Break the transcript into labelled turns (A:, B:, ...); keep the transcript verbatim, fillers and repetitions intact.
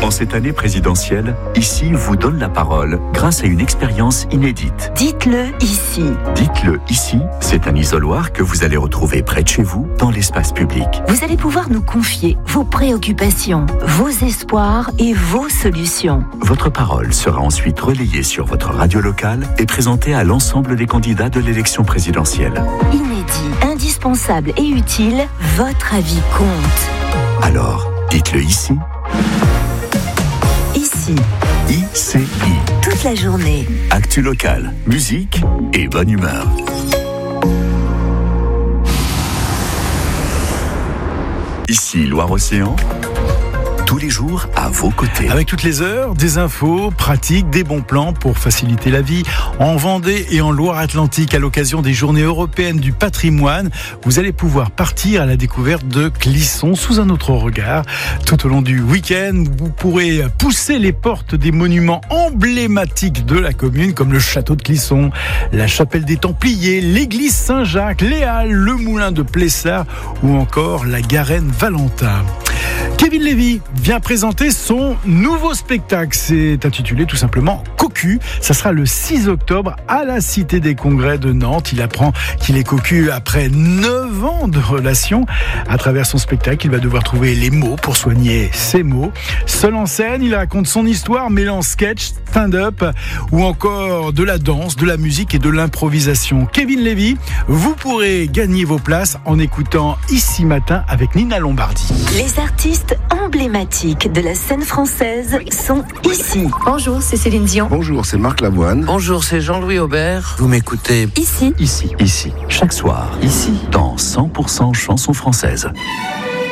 A: En cette année présidentielle, Ici vous donne la parole grâce à une expérience inédite.
B: Dites-le ici.
A: Dites-le ici, c'est un isoloir que vous allez retrouver près de chez vous, dans l'espace public.
B: Vous allez pouvoir nous confier vos préoccupations, vos espoirs et vos solutions.
A: Votre parole sera ensuite relayée sur votre radio locale et présentée à l'ensemble des candidats de l'élection présidentielle.
B: Inédit, indispensable et utile, votre avis compte.
A: Alors, dites-le ici.
B: Ici.
A: I C I.
B: Toute la journée.
A: Actu locale, musique et bonne humeur. Ici Loire-Océan. Tous les jours à vos côtés.
C: Avec toutes les heures, des infos, pratiques, des bons plans pour faciliter la vie. En Vendée et en Loire-Atlantique, à l'occasion des Journées européennes du patrimoine, vous allez pouvoir partir à la découverte de Clisson sous un autre regard. Tout au long du week-end, vous pourrez pousser les portes des monuments emblématiques de la commune, comme le château de Clisson, la chapelle des Templiers, l'église Saint-Jacques, les Halles, le moulin de Plessard ou encore la Garenne Valentin. Kevin Lévy vient présenter son nouveau spectacle. C'est intitulé tout simplement Cocu. Ça sera le six octobre à la Cité des Congrès de Nantes. Il apprend qu'il est cocu après neuf ans de relation. À travers son spectacle, il va devoir trouver les mots pour soigner ses mots. Seul en scène, il raconte son histoire, mêlant sketch, stand-up ou encore de la danse, de la musique et de l'improvisation. Kevin Lévy, vous pourrez gagner vos places en écoutant Ici Matin avec Nina Lombardi.
B: Les artistes emblématiques de la scène française sont ici.
D: Bonjour, c'est Céline Dion.
E: Bonjour, c'est Marc Lavoine.
F: Bonjour, c'est Jean-Louis Aubert. Vous m'écoutez
B: Ici.
A: Ici, ici, chaque soir, ici, dans cent pour cent chansons françaises.